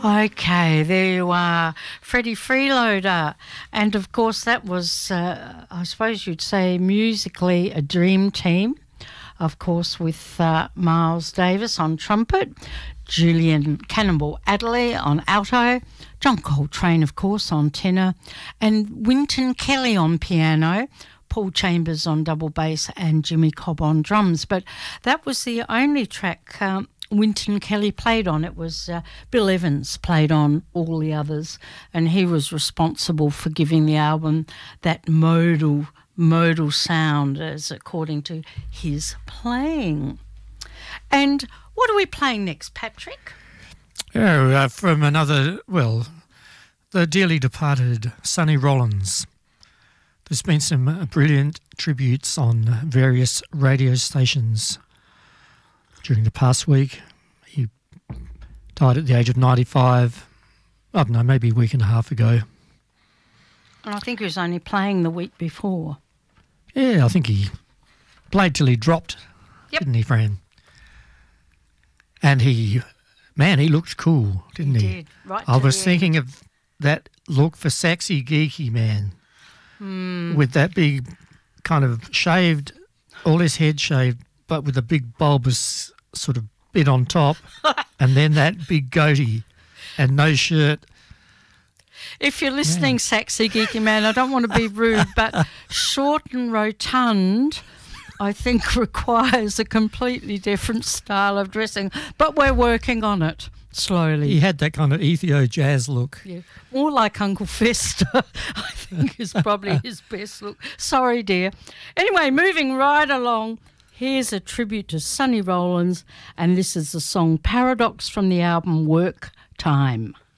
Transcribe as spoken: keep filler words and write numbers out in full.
Okay, there you are, Freddie Freeloader. And of course, that was, uh, I suppose you'd say, musically a dream team. Of course, with uh, Miles Davis on trumpet, Julian Cannonball Adderley on alto, John Coltrane, of course, on tenor, and Wynton Kelly on piano, Paul Chambers on double bass, and Jimmy Cobb on drums. But that was the only track um, Wynton Kelly played on. It was uh, Bill Evans played on all the others, and he was responsible for giving the album that modal modal sound, as according to his playing. And what are we playing next, Patrick? Oh, uh, from another, well, the dearly departed Sonny Rollins. There's been some uh, brilliant tributes on various radio stations during the past week. He died at the age of ninety-five, I don't know, maybe a week and a half ago. And I think he was only playing the week before. Yeah, I think he played till he dropped, yep. didn't he, Fran? And he, man, he looked cool, didn't he? He did, right I to was the thinking end. of that look for sexy, geeky man mm. with that big kind of shaved, all his head shaved, but with a big bulbous sort of bit on top, and then that big goatee and no shirt. If you're listening, yeah. Sexy Geeky Man, I don't want to be rude, but short and rotund, I think, requires a completely different style of dressing. But we're working on it slowly. He had that kind of Ethio jazz look. Yeah, more like Uncle Fester, I think, is probably his best look. Sorry, dear. Anyway, moving right along, here's a tribute to Sonny Rollins, and this is the song Paradox from the album Work Time.